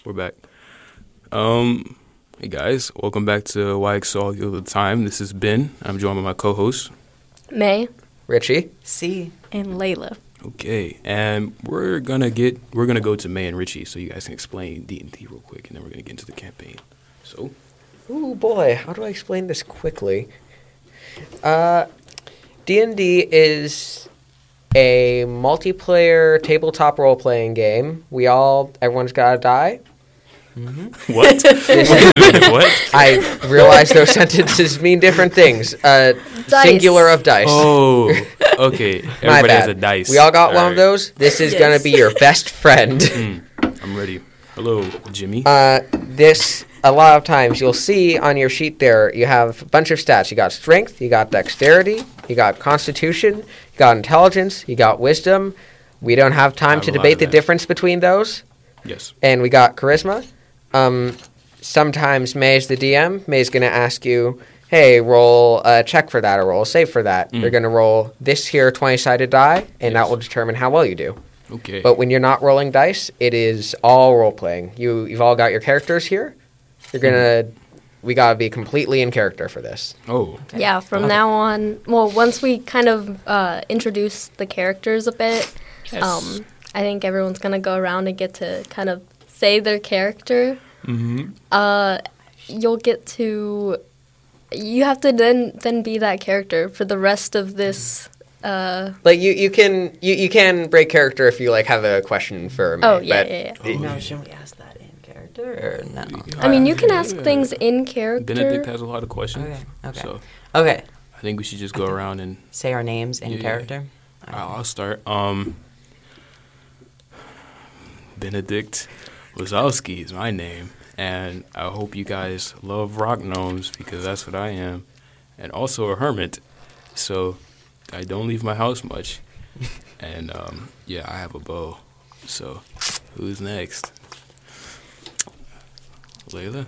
We're back. Hey guys, welcome back to Why Excel You All the Time. This is Ben. I'm joined by my co-host, May. Richie. C. And Layla. Okay, and we're gonna go to May and Richie, so you guys can explain D&D real quick, and then we're gonna get into the campaign. So, Oh boy, how do I explain this quickly? D&D is a multiplayer tabletop role-playing game. Everyone's gotta die. what? Wait a minute, what? I realize those sentences mean different things. Singular of dice. Oh, okay. My Everybody bad. has a dice. We all got one right. of those. This is Yes. gonna be your best friend. I'm ready. Hello, Jimmy. A lot of times you'll see on your sheet there, you have a bunch of stats. You got strength, you got dexterity, you got constitution, you got intelligence, you got wisdom. We don't have time have to a lot debate of the that. difference between those. Yes. And we got charisma. Sometimes May's the DM. May's going to ask you, hey, roll a check for that or roll a save for that. You're going to roll this here 20-sided die, and that will determine how well you do. Okay. But when you're not rolling dice, it is all role-playing. You've all got your characters here. We got to be completely in character for this. Oh. Yeah, from now on, once we kind of introduce the characters a bit, Yes. I think everyone's going to go around and get to kind of say their character. You have to then be that character for the rest of this. Like you can break character if you like have a question for May. Oh, yeah, but yeah. No, shouldn't we ask that in character or no? I mean, you can ask things in character. Benedict has a lot of questions. Okay. So Okay. I think we should just go around and Say our names in Yeah. character. I'll start. Benedict Wazowski is my name, and I hope you guys love rock gnomes because that's what I am, and also a hermit, so I don't leave my house much, and I have a bow. So who's next? Layla?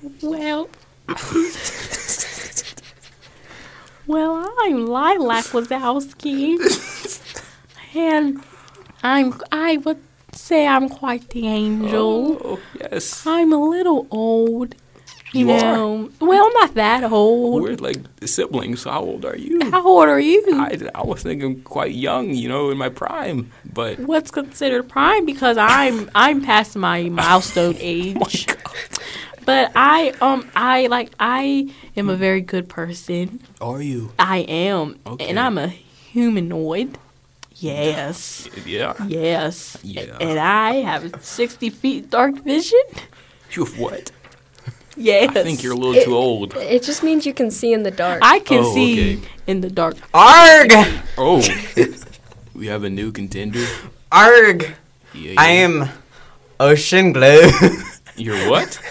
Well, I'm Lilac Wazowski, and I would say I'm quite the angel. Oh, yes. I'm a little old, you You are? know. Well, not that old. We're like siblings. So how old are you? How old are you? I was thinking quite young, in my prime, but What's considered prime? Because I'm past my milestone age. But I am a very good person. are you? I am, Okay. and I'm a humanoid. Yes. Yeah. Yes. Yeah. And I have 60 feet dark vision. You what? Yes. I think you're a little too old. It just means you can see in the dark. I can Oh, see okay. in the dark. Arg! Oh, we have a new contender. Arg! Yeah, I am Ocean Gloom. You're what?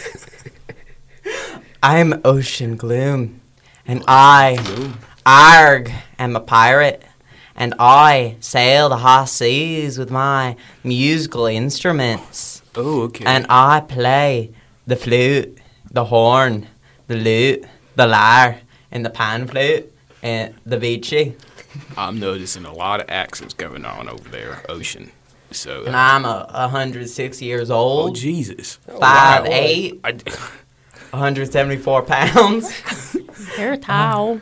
I'm Ocean Gloom. And No. Arg, am a pirate. And I sail the high seas with my musical instruments. Oh, okay. And I play the flute, the horn, the lute, the lyre, and the pan flute, and the vici. I'm noticing a lot of accents going on over there, Ocean. So, And I'm 106 years oh old, Jesus, 5'8", I, 174 pounds. You're tall.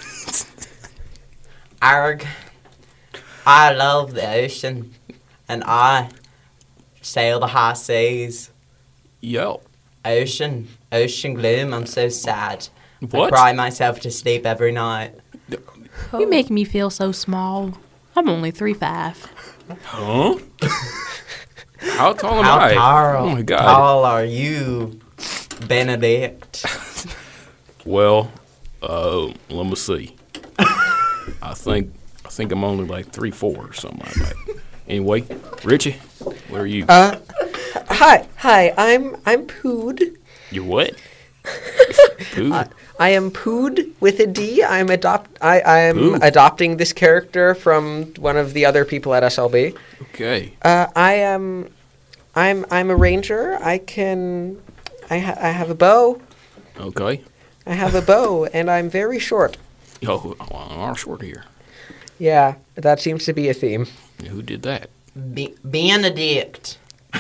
Arg, I love the ocean, and I sail the high seas. yo, Ocean Gloom, I'm so sad. I what? cry myself to sleep every night. You make me feel so small. I'm only 3'5". Huh? How tall am How I? tall, Oh my God. tall are you, Benedict? Well, let me see. I think I'm only like 3'4" or something like that. Anyway, Richie, what are you? Hi, I'm Pood. You're what? Who? I am Pood with a D. I am Pooh. adopting this character from one of the other people at SLB. Okay. I'm a ranger. I have a bow. Okay. I have a bow, and I'm very short. Yo, I'm short here. Yeah, that seems to be a theme. Who did that? Benedict.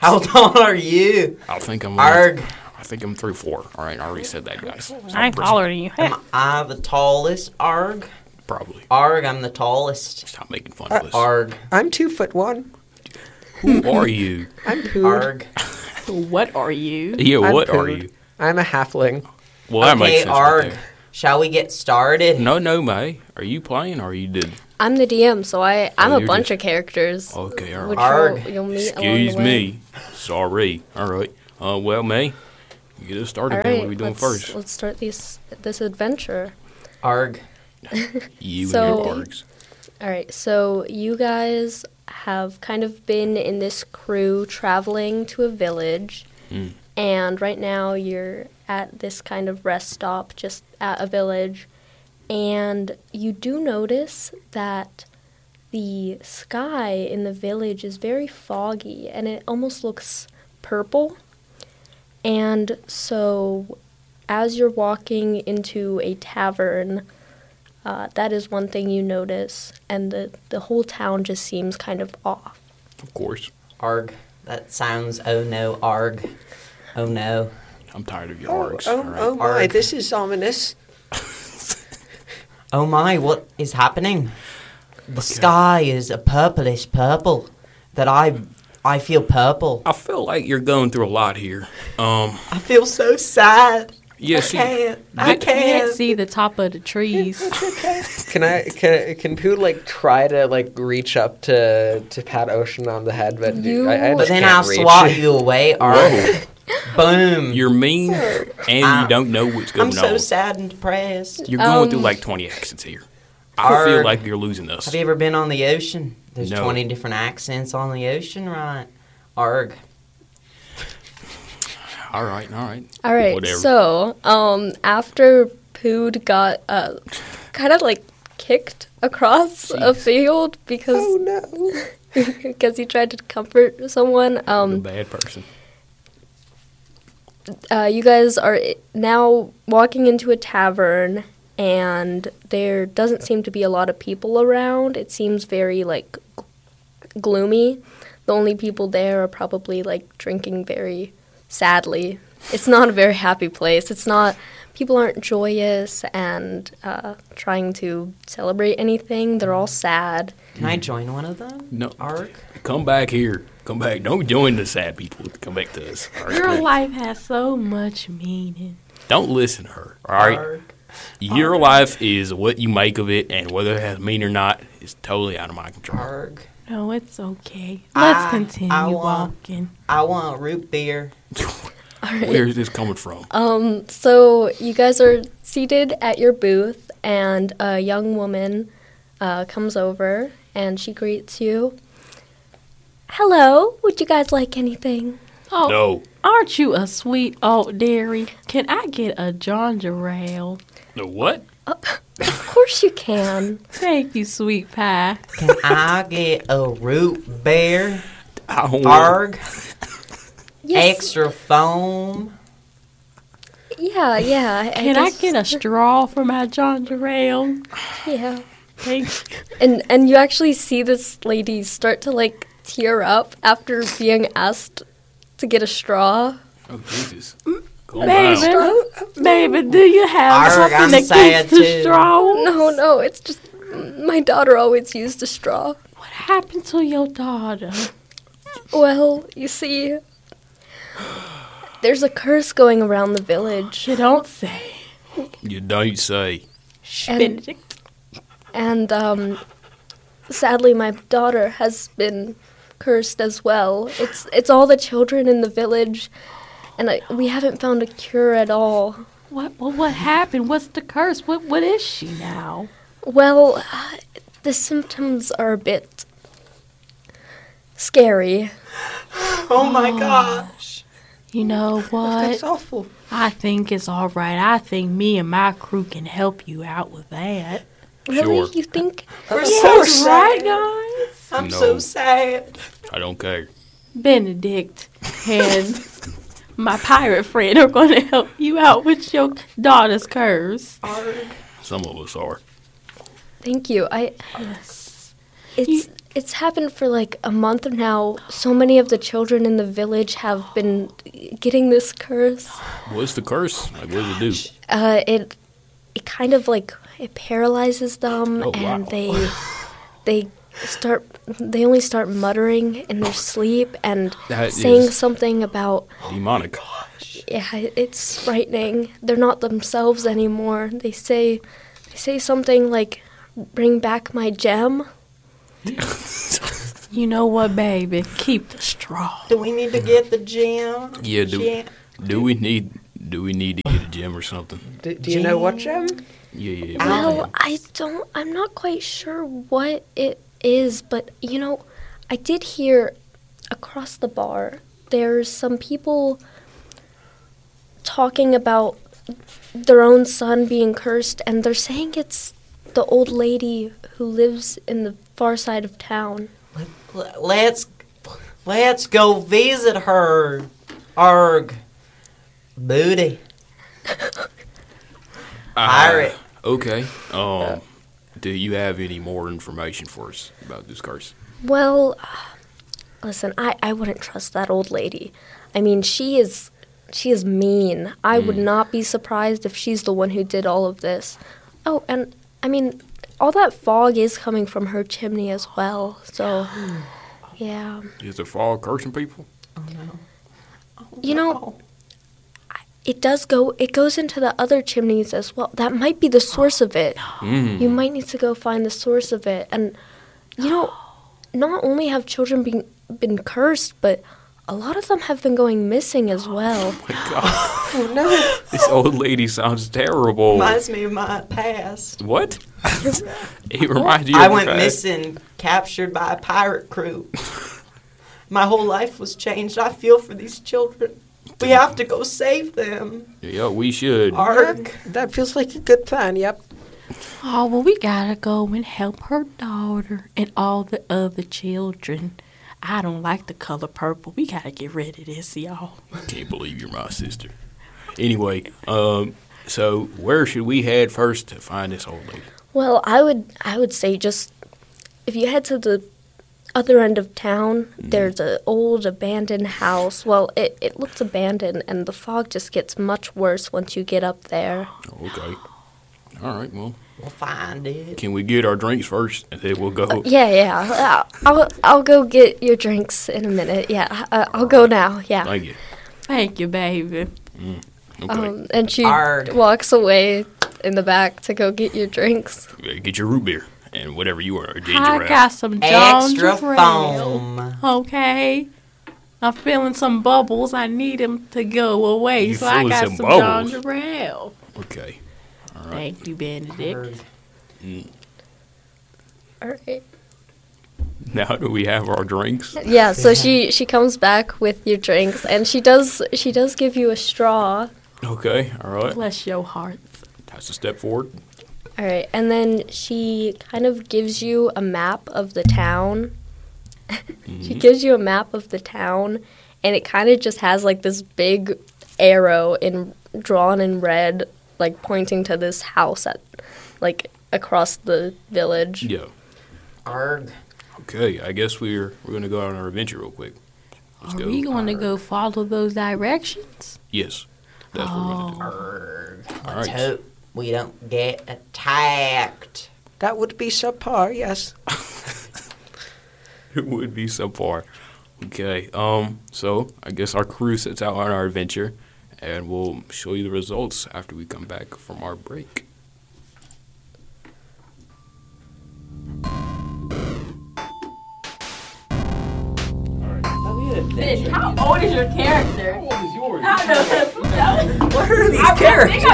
How tall are you? I think I'm. Arg. I think I'm 3'4". All right, I already said that, guys. I ain't taller than you. Am I the tallest? Arg. Probably. Arg, I'm the tallest. Stop making fun of us. Arg. I'm 2'1". Who are you? I'm Pood. Arg. What are you? Yeah, I'm what are Pood. you? I'm a halfling. Well, that makes Okay, sense. Arg. Right there. Shall we get started? No, May. Are you playing or are you did? I'm the DM, so I'm Oh, a you're bunch just- of characters. Okay, all Which right. Arg. you'll meet along Excuse the way. me. Sorry. All right. Well, May, you get us started. All Then right, what are we doing let's, first? let's start this adventure. Arg. You So- and your args. All right, so you guys have kind of been in this crew traveling to a village, and right now you're at this kind of rest stop just at a village, and you do notice that the sky in the village is very foggy and it almost looks purple. And so as you're walking into a tavern, that is one thing you notice, and the whole town just seems kind of off. Of course. Arg. That sounds, oh no, Arg. Oh no. I'm tired of your args. Oh, all right. oh my, Arg. this is ominous. Oh my, what is happening? The sky is a purplish purple. That I feel purple. I feel like you're going through a lot here. I feel so sad. Yeah, I see, can't. I thi- I can't can't. see the top of the trees. Can Pood like try to like reach up to pat Ocean on the head, but You- I But just then can't I'll reach. swat you away, Arg. Boom. you're mean and you don't know what's going I'm so on. sad and depressed. You're going through like 20 accents here. I feel Arg. like you're losing us. Have you ever been on the ocean? There's No. 20 different accents on the ocean, right? Arg. All right. All right, Whatever. so after Pood got kind of like kicked across a Jeez. field because Oh no! because he tried to comfort someone, I'm a bad person. you guys are now walking into a tavern, and there doesn't seem to be a lot of people around. It seems very like gloomy. The only people there are probably like drinking very sadly. It's not a very happy place. It's not. People aren't joyous and trying to celebrate anything. They're all sad. Can I join one of them? No. Arg. Come back here. Come back. Don't join the sad people. Come back to us. All right, Your please. life has so much meaning. Don't listen to her. All right. Arg. Your life is what you make of it, and whether it has meaning or not is totally out of my control. Arg. No, it's okay. Let's continue I want- walking. I want root beer. Where is this coming from? So you guys are seated at your booth, and a young woman comes over, and she greets you. Hello, would you guys like anything? Oh, No. aren't you a sweet old dairy? Can I get a ginger ale? No what? Of course you can. Thank you, sweet pie. Can I get a root beer? I don't want- Arg. Yes. Extra foam. Yeah. Can I get a straw for my ginger ale? Yeah. Thank you. And you actually see this lady start to like tear up after being asked to get a straw. Oh, Jesus. Calm Baby, down. baby, do you have Arg, something I'm that sad keeps the too. straw? No, it's just my daughter always used a straw. What happened to your daughter? Well, you see, there's a curse going around the village. You don't say. You don't say. And- Benedict. And sadly my daughter has been cursed as well. It's all the children in the village, and we haven't found a cure at all. What happened? What's the curse? What is she now? Well, the symptoms are a bit scary. Oh my gosh. You know what? That's awful. I think it's all right. I think me and my crew can help you out with that. Really? Sure. You think? We're Yes, so sad. right, guys? I'm No. so sad. I don't care. Benedict and my pirate friend are going to help you out with your daughter's curse. Arg. Some of us are. Thank you. Yes. It's it's happened for like a month now. So many of the children in the village have been getting this curse. What's the curse? Like, what does it do? It kind of like it paralyzes them, Oh, and wow. they only start muttering in their sleep and That saying is something about. demonic. Yeah, it's frightening. They're not themselves anymore. They say something like, "Bring back my gem." You know what, baby? Keep the straw. Do we need to get the gem? Yeah, Gem? do we need to get a gym or something? Do you know what gem? Yeah. Well, I'm not quite sure what it is, but I did hear across the bar there's some people talking about their own son being cursed, and they're saying it's the old lady who lives in the far side of town. Let's go visit her. Arg. Booty. Pirate. Okay. Do you have any more information for us about this curse? Well, listen, I wouldn't trust that old lady. I mean, she is mean. I would not be surprised if she's the one who did all of this. Oh, and I mean, all that fog is coming from her chimney as well. So, yeah. Is the fog cursing people? It goes into the other chimneys as well. That might be the source of it. You might need to go find the source of it. And, not only have children been cursed, but a lot of them have been going missing as well. Oh my God. Oh no. This old lady sounds terrible. Reminds me of my past. What? It reminds you of I your went past? missing, captured by a pirate crew. My whole life was changed. I feel for these children. We have to go save them. Yeah, we should. Arg. That feels like a good plan, yep. Oh, well, we gotta go and help her daughter and all the other children. I don't like the color purple. We gotta get rid of this, y'all. Can't believe you're my sister. Anyway, so where should we head first to find this old lady? Well, I would say just if you head to the other end of town, there's an old abandoned house. Well, it looks abandoned, and the fog just gets much worse once you get up there. Okay. All right, well, We'll find it. can we get our drinks first, and then we'll go? Yeah. I'll go get your drinks in a minute. Yeah, I'll go now. Yeah. Thank you. Thank you, baby. Okay. And she Arg. walks away in the back to go get your drinks. Get your root beer and whatever you are. Ginger I ale. got some ginger Extra ale. foam. Okay. I'm feeling some bubbles. I need them to go away. You So I feeling got some some bubbles? ginger ale. Okay. All right. Thank you, Benedict. All right. Now do we have our drinks? Yeah. So she comes back with your drinks, and she does give you a straw. Okay. All right. Bless your hearts. That's a step forward. All right, and then she kind of gives you a map of the town. She gives you a map of the town, and it kind of just has like this big arrow drawn in red, like pointing to this house across the village. Yeah. Arg. Okay. I guess we're gonna go on our adventure real quick. Let's Are go. we going to go follow those directions? Yes. That's what we're gonna do. Arg. All Let's right. hope we don't get attacked. That would be subpar, yes. It would be so far. Okay. So I guess our crew sets out on our adventure, and we'll show you the results after we come back from our break. How old is your character? How old is yours? What are these characters?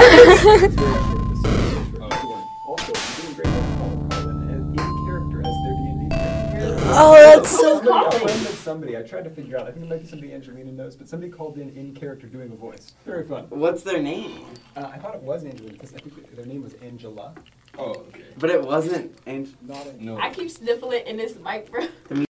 Oh, that's so A friend of somebody, I tried to figure out, I think it might be somebody Angelina knows, but somebody called in character doing a voice. Very fun. What's their name? I thought it was Angelina, because I think their name was Angela. Oh, okay. But it wasn't. Not a, No. I keep sniffling in this microphone.